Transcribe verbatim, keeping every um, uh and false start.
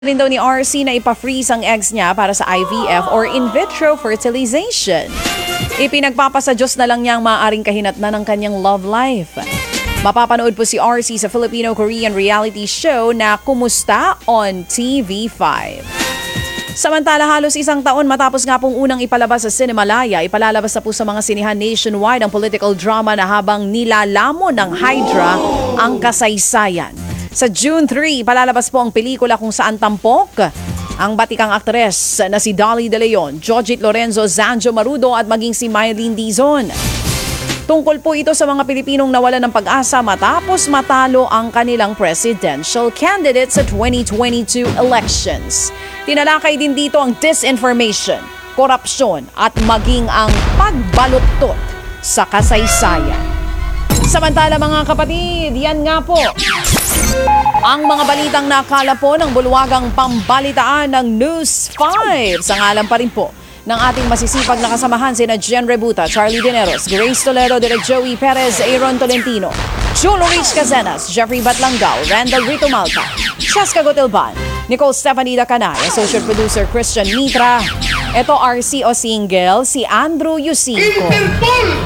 Rin daw ni R C na ipa-freeze ang eggs niya para sa I V F or in vitro fertilization. Ipinagpapasa Diyos na lang niya ang maaaring kahinatnan ng kanyang love life. Mapapanood po si R C sa Filipino-Korean reality show na Kumusta on T V five. Samantala, halos isang taon matapos nga pong unang ipalabas sa Cinemalaya, ipalalabas na po sa mga sinihan nationwide ang political drama na habang nilalamon ng Hydra ang kasaysayan. Sa June third, palalabas po ang pelikula kung saan tampok ang batikang aktres na si Dolly De Leon, Jojit Lorenzo, Zanjo Marudo at maging si Mylene Dizon. Tungkol po ito sa mga Pilipinong nawalan ng pag-asa matapos matalo ang kanilang presidential candidate sa twenty twenty-two elections. Tinalakay din dito ang disinformation, korupsyon at maging ang pagbaluktot sa kasaysayan. Samantala mga kapatid, yan nga po ang mga balitang nakala po ng bulwagang pambalitaan ng News five. Sa ngalan pa rin po ng ating masisipag na kasamahan sina Jen Rebuta, Charlie Dineros, Grace Toledo, Direk Joey Perez, Aaron Tolentino, Julo Rich Casenas, Jeffrey Batlanggal, Randall Rito Malta, Cheska Gotilban, Nicole Stefanida Canay, Associate Producer Christian Mitra. Ito R C o single, si Andrew Yusinko.